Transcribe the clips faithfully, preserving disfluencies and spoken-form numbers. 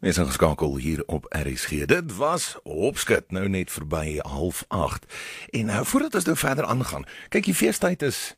Ons is ingeskakel hier op R S G. Dit was Opskit, nou net verby half acht. En nou, voordat ons nou verder aangaan, kyk, die feestyd is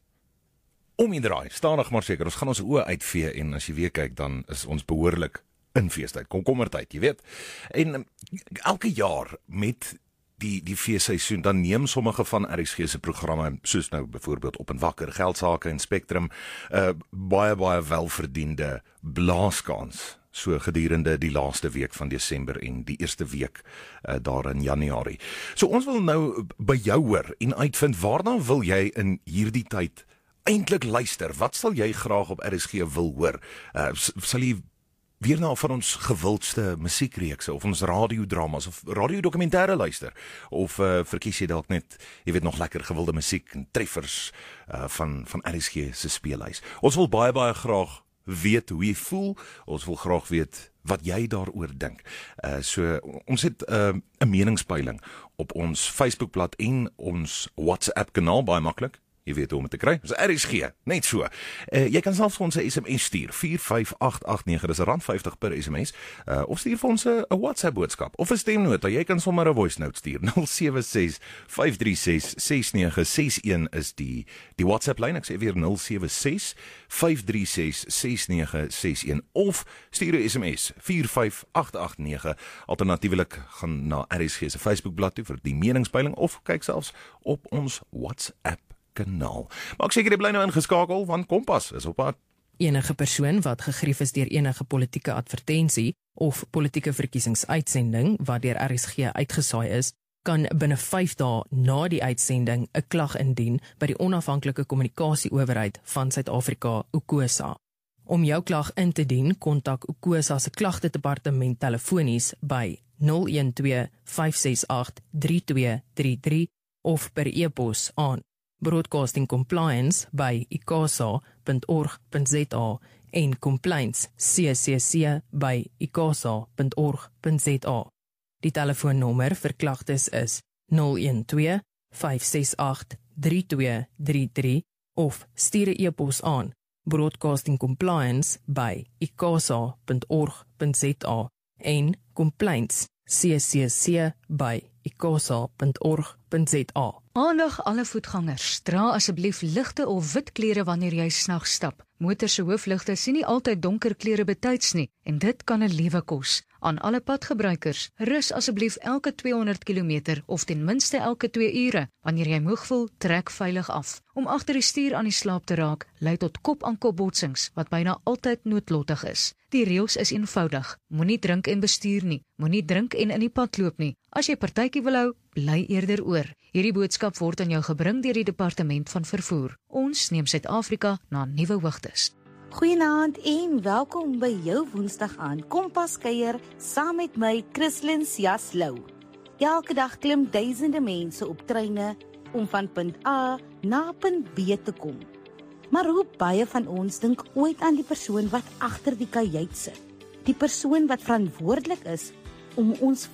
om die draai, stadig maar seker. Ons gaan ons oë uitvee en as jy weer kyk, dan is ons behoorlik in feestyd, komkommertyd, jy weet. En elke jaar met die die feesseisoen, dan neem sommige van R S G se programme, soos nou byvoorbeeld Op en Wakker, Geldsaake en Spectrum, uh, baie baie welverdiende blaaskans, so gedurende die laaste week van Desember en die eerste week uh, daar in Januarie. So ons wil nou by jou hoor en uitvind, waarna wil jy in hierdie tyd eintlik luister? Wat sal jy graag op R S G wil hoor? Uh, sal jy weer na van ons gewildste musiekreekse, of ons radiodramas, of radiodokumentêre luister, of uh, verkies jy dalk net, jy weet, nog lekker gewilde musiek en treffers uh, van, van R S G se speelhuis. Ons wil baie baie graag weet hoe jy voel, ons wil graag weet wat jy daaroor dink. Uh, so, ons het 'n uh, meningspeiling op ons Facebookblad en ons WhatsApp kanaal, baie maklik. Jy weet hoe om te kry. Dis R S G, net so. Uh, jy kan selfs vir ons 'n S M S stuur, vier vyf agt agt nege, dis rand vyftig per S M S, uh, of stuur vir ons 'n WhatsApp boodskap, of 'n stemnota. Jy kan sommer 'n voice note stuur. nul sewe ses vyf drie ses ses nege ses een is die die WhatsApp lyn. Ek sê weer nul sewe ses vyf drie ses ses nege ses een, of stuur 'n S M S vier vyf agt agt nege. Alternatiefelik gaan na R S G se Facebookblad toe vir die meningspeiling, of kyk selfs op ons WhatsApp kanaal. Maar ek seker jy bly nou ingeskakel, want Kompas is op pad. Enige persoon wat gegrief is deur enige politieke advertensie of politieke verkiesingsuitsending wat deur R S G uitgesaai is, kan binne vyf dae na die uitsending 'n klag indien by die onafhanklike kommunikasieowerheid van Suid-Afrika, UKOSA. Om jou klag in te dien, kontak UKOSA se klagtedepartement telefonies by nul een twee vyf ses agt drie twee drie drie of per e-pos aan Broadcasting Compliance by i k a s a punt org punt z a en Complaints C C C by i k a s a punt org punt z a. Die telefoonnommer vir klagtes is nul een twee vyf ses agt drie twee drie drie of stuur 'n e-pos aan Broadcasting Compliance by i k a s a punt org punt z a en Complaints C C C by i k a s a punt org punt z a. Aandag alle voetgangers, dra asseblief ligte of wit klere wanneer jy snags stap. Motor se hoofligte sien nie altyd donker klere betyds nie en dit kan 'n lewe kos. Aan alle padgebruikers, rus asseblief elke tweehonderd kilometer of ten minste elke twee ure. Wanneer jy moeg voel, trek veilig af. Om agter die stuur aan die slaap te raak, lei tot kop-aan-kop botsings wat byna altyd noodlottig is. Die reëls is eenvoudig. Moenie drink en bestuur nie. Moenie drink en in die pad loop nie. As jy partytjie wil hou, bly eerder oor. Hierdie boodskap word aan jou gebring deur die Departement van Vervoer. Ons neem Suid-Afrika na nuwe hoogtes. Goeienaand en welkom by jou Woensdag aan Kompas kuier saam met my Christlyn Siaslou. Elke dag klim duisende mense op treine om van punt A na punt B te kom. Maar hoe baie van ons dink ooit aan die persoon wat agter die kajuit sit? Die persoon wat verantwoordelik is om ons